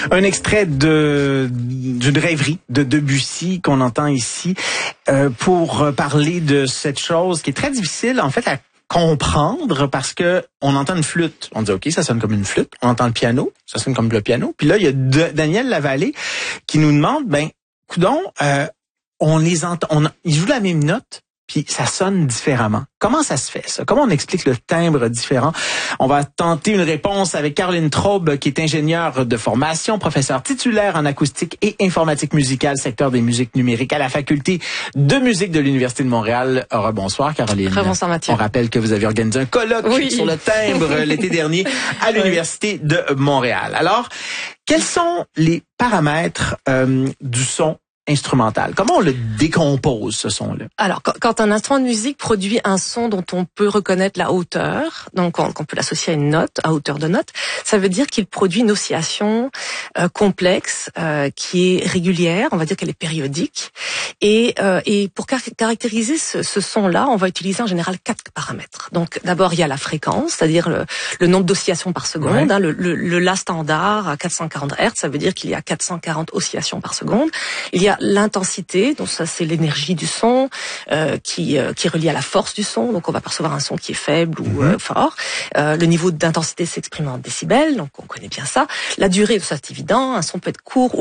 Un extrait d'une rêverie de Debussy qu'on entend ici pour parler de cette chose qui est très difficile en fait à comprendre parce que on entend une flûte. On dit OK, ça sonne comme une flûte. On entend le piano, ça sonne comme le piano. Puis là, il y a Daniel Lavallée qui nous demande, coudonc, on les entend, ils jouent la même note. Puis ça sonne différemment. Comment ça se fait, ça? Comment on explique le timbre différent? On va tenter une réponse avec Caroline Traube, qui est ingénieure de formation, professeure titulaire en acoustique et informatique musicale, secteur des musiques numériques à la Faculté de musique de l'Université de Montréal. Bonsoir, Caroline. Bonsoir, Mathieu. On rappelle que vous avez organisé un colloque sur le timbre l'été dernier à l'Université de Montréal. Alors, quels sont les paramètres du son instrumental? Comment on le décompose, ce son-là? Alors, quand un instrument de musique produit un son dont on peut reconnaître la hauteur, donc qu'on peut l'associer à une note, à hauteur de note, ça veut dire qu'il produit une oscillation complexe, qui est régulière, on va dire qu'elle est périodique. Et pour caractériser ce son-là, on va utiliser en général 4 paramètres. Donc, d'abord, il y a la fréquence, c'est-à-dire le nombre d'oscillations par seconde. Ouais. Le La standard à 440 Hz, ça veut dire qu'il y a 440 oscillations par seconde. Il y a l'intensité, donc ça c'est l'énergie du son qui est reliée à la force du son, donc on va percevoir un son qui est faible ou fort. Le niveau d'intensité s'exprime en décibels, donc on connaît bien ça. La durée, ça c'est évident, un son peut être court